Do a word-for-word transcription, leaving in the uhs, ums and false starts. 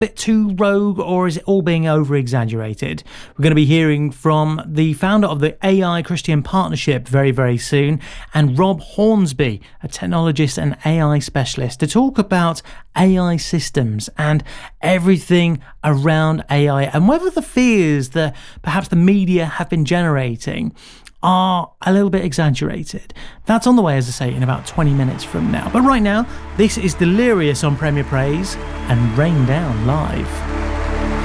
bit too rogue, or is it all being over exaggerated? We're going to be hearing from the founder of the A I Christian Partnership very, very soon, and Rob Hornsby, a technologist and A I specialist, to talk about A I systems and everything around A I, and whether the fears that perhaps the media have been generating are a little bit exaggerated. That's on the way, as I say, in about twenty minutes from now. But right now, this is Delirious on Premier Praise and Rain Down live.